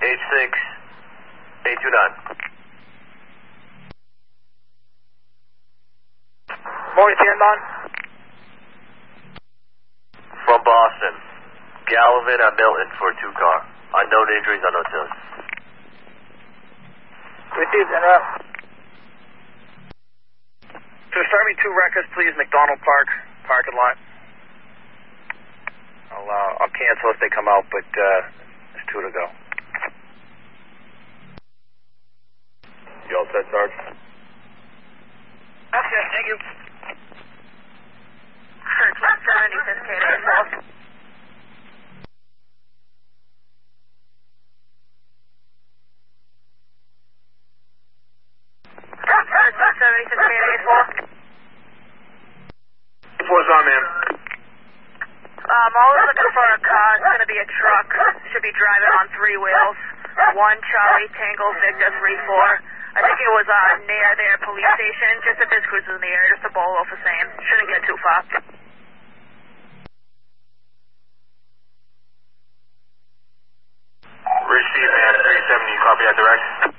86829. Morning, inbound. From Boston. Gallivan and Milton for a 2-car. Unknown injuries, unknown sales. Received en route. To start me 2 records, please. McDonald Park, parking lot. I'll cancel if they come out, but there's 2 to go. You all set, Sarge? Okay, thank you. Search 170, Cascade 84. Search 170, Cascade 84. 4's on, man. Always looking for a car. It's going to be a truck. Should be driving on 3 wheels. 1 Charlie Tango Victor 34. I think it was near their police station. Just a bit cruises in the air, just a bowl off the same. Shouldn't get too far. Receive, man. 370, copy that direct.